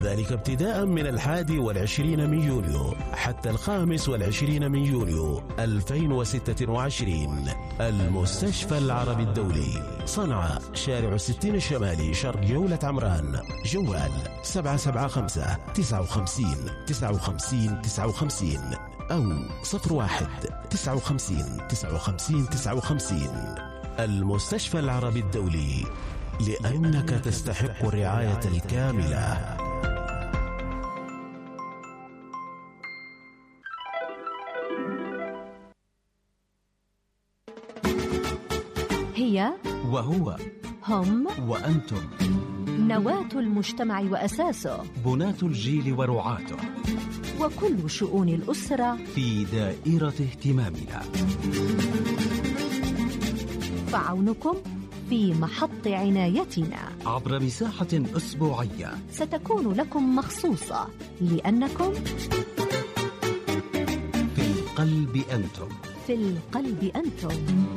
ذلك ابتداء من 21 من يوليو حتى 25 من يوليو 2026. المستشفى العربي الدولي، صنعاء، شارع 60 الشمالي، شرق جولة عمران. جوال 775 59 59 59 أو 01 59 59 59. المستشفى العربي الدولي، لأنك تستحق الرعاية الكاملة. هي وهو هم وأنتم، نواة المجتمع وأساسه، بناة الجيل ورعاته، وكل شؤون الأسرة في دائرة اهتمامنا. فعونكم في محط عنايتنا عبر مساحة أسبوعية ستكون لكم مخصوصة، لأنكم في القلب أنتم. في القلب أنتم.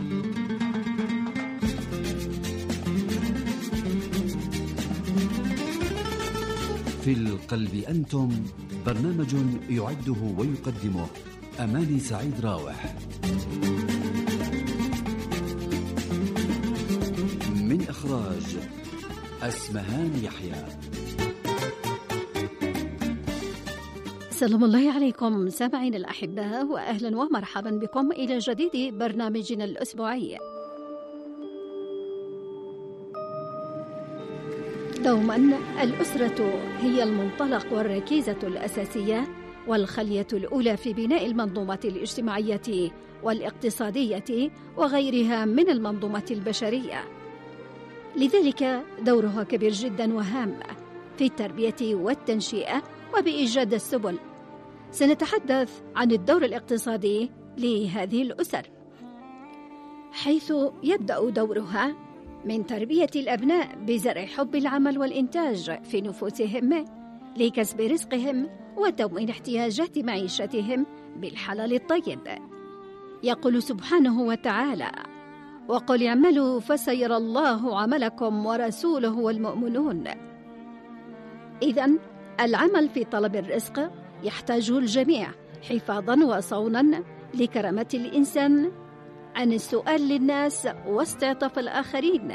في القلب أنتم، برنامج يعده ويقدمه أماني سعيد راوح، من إخراج أسمهان يحيى. سلام الله عليكم سامعين الأحباء، وأهلا ومرحبا بكم إلى جديد برنامجنا الأسبوعي. دوما الأسرة هي المنطلق والركيزة الأساسية والخلية الأولى في بناء المنظومة الاجتماعية والاقتصادية وغيرها من المنظومة البشرية، لذلك دورها كبير جدا وهام في التربية والتنشئة وبإيجاد السبل. سنتحدث عن الدور الاقتصادي لهذه الأسر، حيث يبدأ دورها من تربية الأبناء بزرع حب العمل والإنتاج في نفوسهم لكسب رزقهم وتموين احتياجات معيشتهم بالحلال الطيب. يقول سبحانه وتعالى: وقل اعملوا فسيرى الله عملكم ورسوله والمؤمنون. إذن العمل في طلب الرزق يحتاجه الجميع حفاظا وصونا لكرامة الإنسان عن السؤال للناس واستعطاف الآخرين.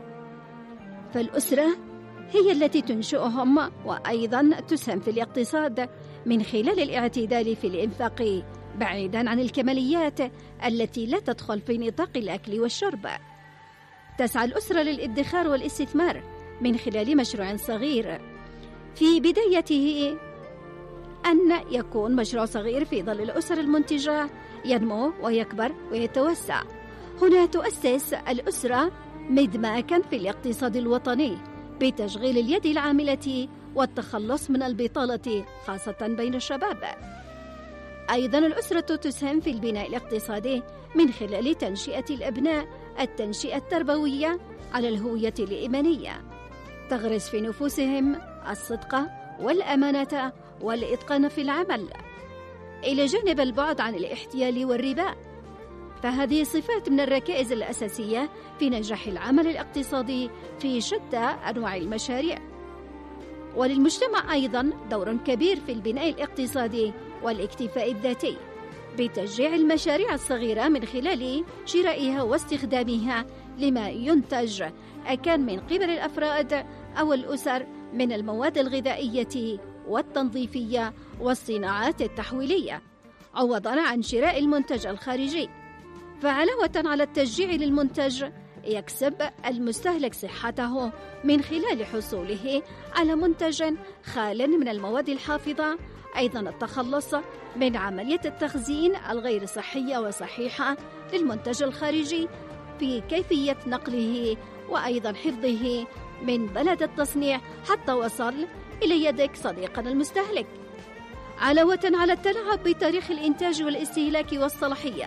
فالأسرة هي التي تنشئهم وأيضا تسهم في الاقتصاد من خلال الاعتدال في الإنفاق بعيدا عن الكماليات التي لا تدخل في نطاق الأكل والشرب. تسعى الأسرة للادخار والاستثمار من خلال مشروع صغير، في بدايته أن يكون مشروع صغير في ظل الأسر المنتجة ينمو ويكبر ويتوسع. هنا تؤسس الأسرة مدماكا في الاقتصاد الوطني بتشغيل اليد العاملة والتخلص من البطالة خاصة بين الشباب. أيضا الأسرة تسهم في البناء الاقتصادي من خلال تنشئة الأبناء التنشئة التربوية على الهوية الإيمانية، تغرس في نفوسهم الصدق والأمانة والإتقان في العمل، إلى جانب البعد عن الاحتيال والربا. فهذه صفات من الركائز الأساسية في نجاح العمل الاقتصادي في شتى أنواع المشاريع. وللمجتمع أيضا دور كبير في البناء الاقتصادي والاكتفاء الذاتي بتشجيع المشاريع الصغيرة من خلال شرائها واستخدامها لما ينتج أكان من قبل الأفراد أو الأسر من المواد الغذائية والتنظيفية والصناعات التحويلية، عوضاً عن شراء المنتج الخارجي. فعلاوة على التشجيع للمنتج، يكسب المستهلك صحته من خلال حصوله على منتج خال من المواد الحافظة، أيضاً التخلص من عملية التخزين الغير صحية وصحيحة للمنتج الخارجي في كيفية نقله وأيضاً حفظه من بلد التصنيع حتى وصل إلى يدك صديقنا المستهلك، علاوة على التلاعب بتاريخ الإنتاج والاستهلاك والصلاحية.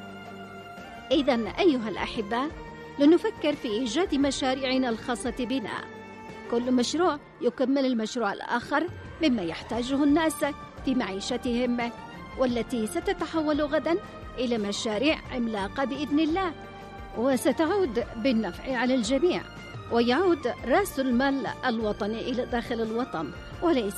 إذن أيها الأحبة، لنفكر في إيجاد مشاريعنا الخاصة بنا، كل مشروع يكمل المشروع الآخر مما يحتاجه الناس في معيشتهم، والتي ستتحول غدا إلى مشاريع عملاقة بإذن الله، وستعود بالنفع على الجميع، ويعود رأس المال الوطني إلى داخل الوطن وليس